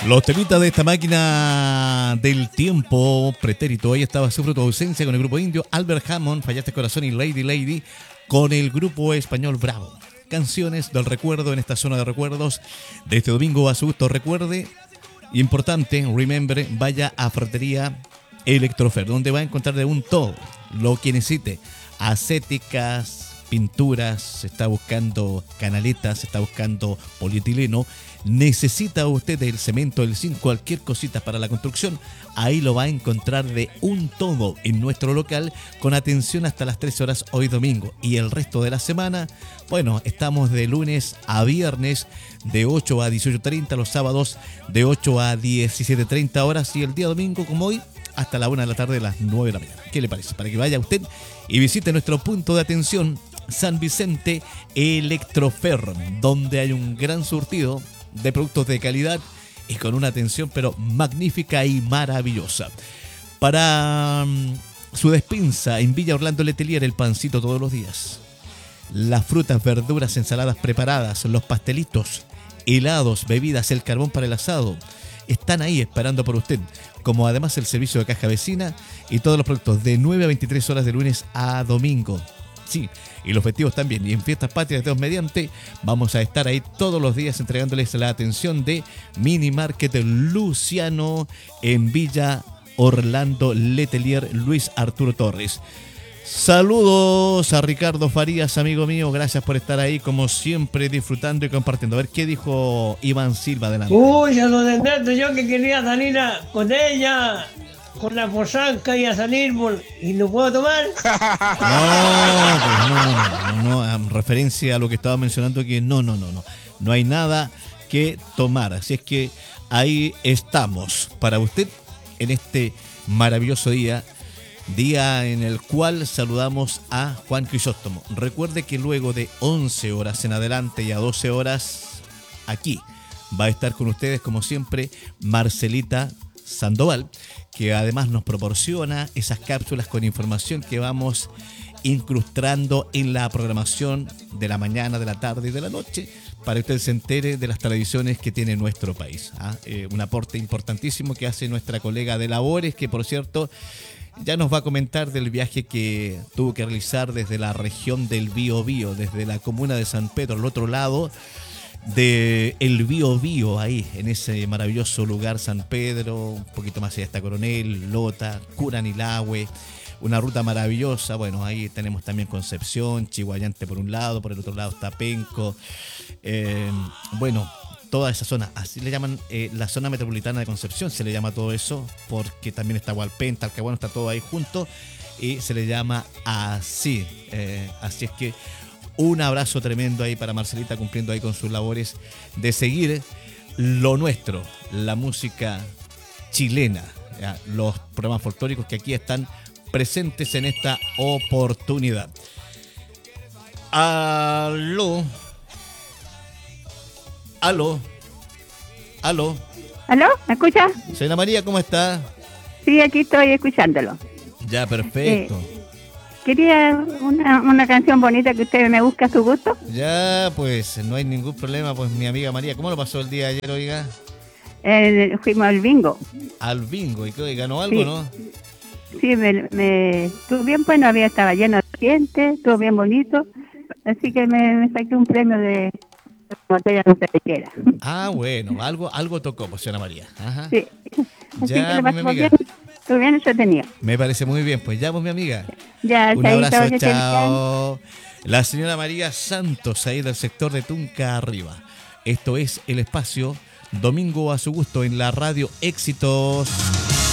Los temitas de esta máquina del tiempo pretérito. Ahí estaba Sufro tu ausencia con el grupo indio, Albert Hammond, Fallaste Corazón y Lady Lady con el grupo español Bravo. Canciones del recuerdo en esta zona de recuerdos de este domingo a su gusto. Recuerde, importante, remember, vaya a Ferretería Electrofer, donde va a encontrar de un todo lo que necesite. Acéticas, pinturas, se está buscando canaletas, se está buscando polietileno. Necesita usted el cemento, el zinc, cualquier cosita para la construcción, ahí lo va a encontrar de un todo en nuestro local, con atención hasta las 13 horas hoy domingo. Y el resto de la semana, bueno, estamos de lunes a viernes de 8 a 18:30, los sábados de 8 a 17:30 horas y el día domingo como hoy hasta la 1 de la tarde, a las 9 de la mañana. ¿Qué le parece? Para que vaya usted y visite nuestro punto de atención San Vicente Electrofer, donde hay un gran surtido de productos de calidad y con una atención pero magnífica y maravillosa. Para su despensa en Villa Orlando Letelier, el pancito todos los días, las frutas, verduras, ensaladas preparadas, los pastelitos, helados, bebidas, el carbón para el asado, están ahí esperando por usted, como además el servicio de caja vecina y todos los productos de 9 a 23 horas de lunes a domingo. Sí, y los festivos también. Y en Fiestas Patrias, Dios mediante, vamos a estar ahí todos los días entregándoles la atención de Mini Market Luciano en Villa Orlando Letelier, Luis Arturo Torres. Saludos a Ricardo Farías, amigo mío. Gracias por estar ahí, como siempre, disfrutando y compartiendo. A ver, ¿qué dijo Iván Silva? Adelante. Uy, a don Ernesto, yo que quería salir con ella, con la posanca y a salir y no puedo tomar. No, en referencia a lo que estaba mencionando, que no hay nada que tomar. Así es que ahí estamos para usted en este maravilloso día en el cual saludamos a Juan Crisóstomo. Recuerde que luego de 11 horas en adelante y a 12 horas aquí va a estar con ustedes, como siempre, Marcelita Sandoval, que además nos proporciona esas cápsulas con información que vamos incrustando en la programación de la mañana, de la tarde y de la noche, para que usted se entere de las tradiciones que tiene nuestro país. Un aporte importantísimo que hace nuestra colega de labores, que por cierto ya nos va a comentar del viaje que tuvo que realizar desde la región del Biobío, desde la comuna de San Pedro, al otro lado de el Biobío, ahí en ese maravilloso lugar San Pedro, un poquito más allá está Coronel, Lota, Curanilahue, una ruta maravillosa. Bueno, ahí tenemos también Concepción, Chihuayante por un lado, por el otro lado está Penco, bueno, toda esa zona, así le llaman la zona metropolitana de Concepción, se le llama todo eso, porque también está Hualpén, Talcahuano, está todo ahí junto y se le llama así. Así es que un abrazo tremendo ahí para Marcelita, cumpliendo ahí con sus labores de seguir lo nuestro, la música chilena, ¿ya? Los programas folclóricos que aquí están presentes en esta oportunidad. Aló. ¿Aló? ¿Me escucha? Señora María, ¿cómo está? Sí, aquí estoy escuchándolo. Ya, perfecto. Quería una canción bonita que usted me busca a su gusto. Ya, pues no hay ningún problema, pues mi amiga María. ¿Cómo lo pasó el día de ayer, oiga? Fuimos al bingo. Al bingo, ¿y qué? ¿Ganó algo, sí. no? Sí, me estuvo bien, pues estaba lleno de gente, estuvo bien bonito. Así que me saqué un premio de botella no se quiera. Ah, bueno, algo tocó, pues, señora María. Ajá. Sí. Así ya, que pues, mi amiga. Estuvo bien entretenido. Me parece muy bien, pues ya, pues, mi amiga. Ya, un abrazo, chao. La señora María Santos, ahí del sector de Tunca Arriba. Esto es el espacio Domingo a su gusto en la radio Éxitos.